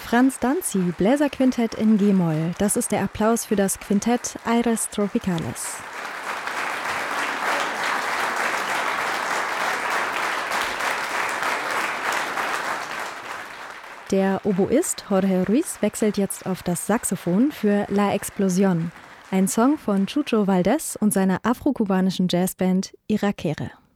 Franz Danzi, Bläserquintett in G-Moll. Das ist der Applaus für das Quintett Aires Tropicales. Der Oboist Jorge Ruiz wechselt jetzt auf das Saxophon für La Explosión, ein Song von Chucho Valdés und seiner afro-kubanischen Jazzband Irakere.